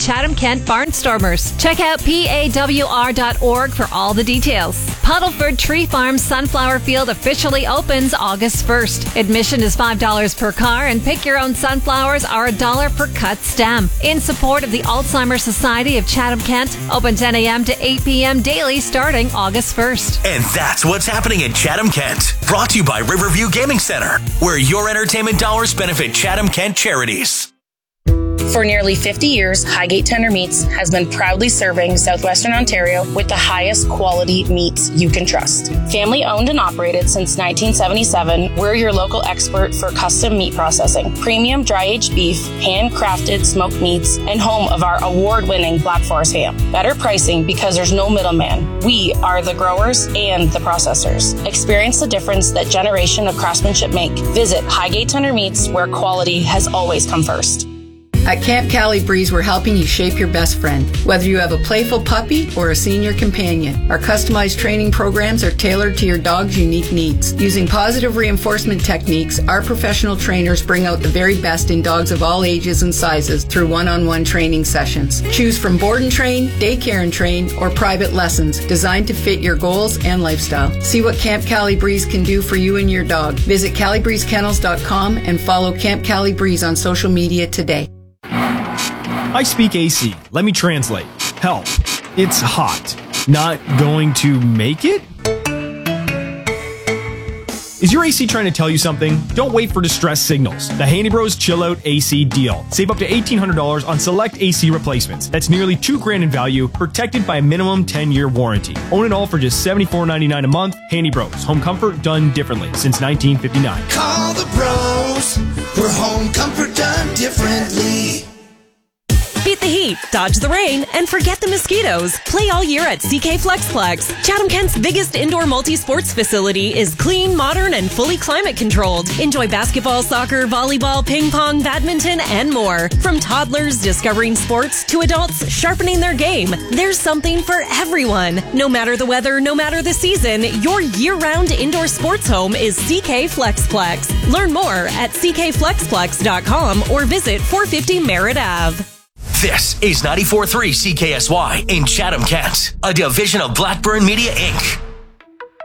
Chatham-Kent Barnstormers. Check out pawr.org for all the details. Puddleford Tree Farm Sunflower Field officially opens August 1st. Admission is $5 per car, and pick your own sunflowers are $1 per cut stem. In support of the Alzheimer's Society of Chatham-Kent, open 10 a.m. to 8 p.m. daily starting August 1st. And that's what's happening in Chatham-Kent. Brought to you by Riverview Gaming Center, where your entertainment dollars benefit Chatham-Kent charities. For nearly 50 years, Highgate Tender Meats has been proudly serving Southwestern Ontario with the highest quality meats you can trust. Family owned and operated since 1977, we're your local expert for custom meat processing, premium dry-aged beef, handcrafted smoked meats, and home of our award-winning Black Forest ham. Better pricing because there's no middleman. We are the growers and the processors. Experience the difference that generation of craftsmanship make. Visit Highgate Tender Meats, where quality has always come first. At Camp Cali Breeze, we're helping you shape your best friend. Whether you have a playful puppy or a senior companion, our customized training programs are tailored to your dog's unique needs. Using positive reinforcement techniques, our professional trainers bring out the very best in dogs of all ages and sizes through one-on-one training sessions. Choose from board and train, daycare and train, or private lessons designed to fit your goals and lifestyle. See what Camp Cali Breeze can do for you and your dog. Visit CaliBreezeKennels.com and follow Camp Cali Breeze on social media today. I speak AC. Let me translate. Help. It's hot. Not going to make it? Is your AC trying to tell you something? Don't wait for distress signals. The Handy Bros Chill Out AC deal. Save up to $1,800 on select AC replacements. That's nearly $2,000 in value, protected by a minimum 10-year warranty. Own it all for just $74.99 a month. Handy Bros. Home comfort done differently since 1959. Call the bros. We're home comfort done differently. Beat the heat, dodge the rain, and forget the mosquitoes. Play all year at CK Flexplex. Chatham-Kent's biggest indoor multi-sports facility is clean, modern, and fully climate controlled. Enjoy basketball, soccer, volleyball, ping pong, badminton, and more. From toddlers discovering sports to adults sharpening their game, there's something for everyone. No matter the weather, no matter the season, your year-round indoor sports home is CK Flexplex. Learn more at ckflexplex.com or visit 450 Merritt Ave. This is 94.3 CKSY in Chatham-Kent, a division of Blackburn Media, Inc.